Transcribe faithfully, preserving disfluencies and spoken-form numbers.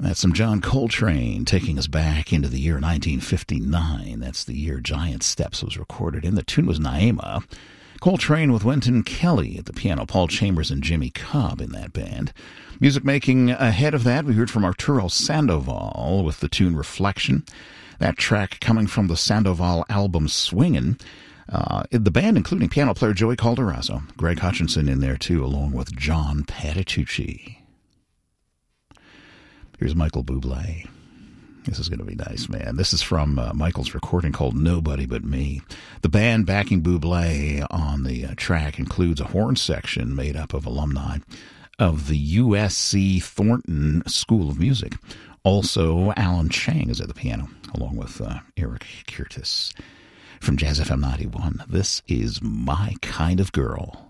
That's some John Coltrane taking us back into the year nineteen fifty-nine. That's the year Giant Steps was recorded in. The tune was Naima. Coltrane with Wynton Kelly at the piano, Paul Chambers and Jimmy Cobb in that band. Music making ahead of that, we heard from Arturo Sandoval with the tune Reflection. That track coming from the Sandoval album Swingin'. Uh, the band including piano player Joey Calderazzo, Greg Hutchinson in there too, along with John Patitucci. Here's Michael Bublé. This is going to be nice, man. This is from uh, Michael's recording called Nobody But Me. The band backing Bublé on the uh, track includes a horn section made up of alumni of the U S C Thornton School of Music. Also, Alan Chang is at the piano, along with uh, Eric Curtis. From Jazz F M ninety-one, this is My Kind of Girl.